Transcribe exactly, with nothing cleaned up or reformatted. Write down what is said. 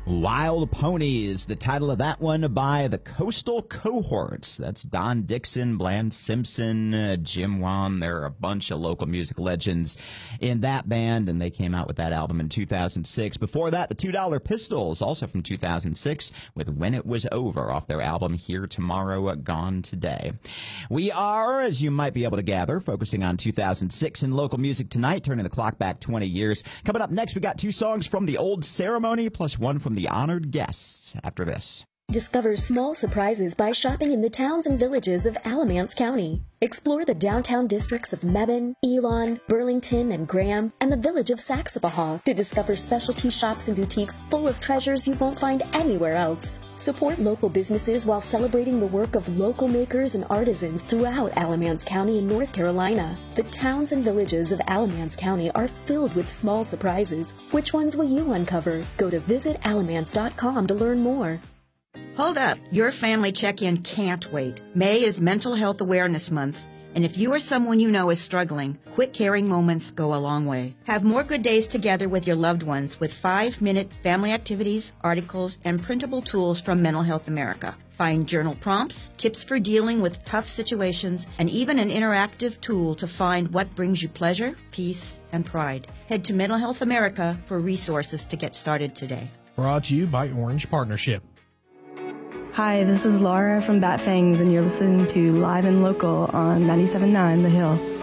Wild Ponies, the title of that one by the Coastal Cohorts. That's Don Dixon, Bland Simpson, uh, Jim Wan. There are a bunch of local music legends in that band, and they came out with that album in two thousand six. Before that, the Two Dollar Pistols, also from two thousand six, with When It Was Over, off their album Here Tomorrow, Gone Today. We are, as you might be able to gather, focusing on two thousand six in local music tonight, turning the clock back twenty years. Coming up next, we got two songs from the Old Ceremony, plus one from the honored guests after this. Discover small surprises by shopping in the towns and villages of Alamance County. Explore the downtown districts of Mebane, Elon, Burlington, and Graham, and the village of Saxapahaw to discover specialty shops and boutiques full of treasures you won't find anywhere else. Support local businesses while celebrating the work of local makers and artisans throughout Alamance County in North Carolina. The towns and villages of Alamance County are filled with small surprises. Which ones will you uncover? Go to visit alamance dot com to learn more. Hold up. Your family check-in can't wait. May is Mental Health Awareness Month, and if you or someone you know is struggling, quick caring moments go a long way. Have more good days together with your loved ones with five-minute family activities, articles, and printable tools from Mental Health America. Find journal prompts, tips for dealing with tough situations, and even an interactive tool to find what brings you pleasure, peace, and pride. Head to Mental Health America for resources to get started today. Brought to you by Orange Partnership. Hi, this is Laura from Bat Fangs, and you're listening to Live and Local on ninety-seven point nine The Hill.